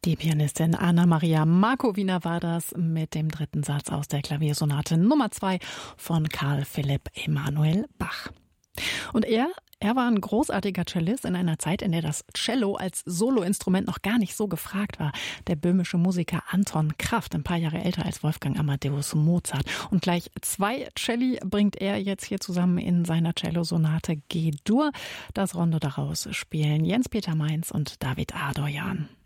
Die Pianistin Anna-Maria Markowina war das mit dem dritten Satz aus der Klaviersonate Nummer 2 von Carl Philipp Emanuel Bach. Und er war ein großartiger Cellist in einer Zeit, in der das Cello als Soloinstrument noch gar nicht so gefragt war. Der böhmische Musiker Anton Kraft, ein paar Jahre älter als Wolfgang Amadeus Mozart. Und gleich 2 Celli bringt er jetzt hier zusammen in seiner Cellosonate G-Dur. Das Rondo daraus spielen Jens-Peter Mainz und David Adoyan.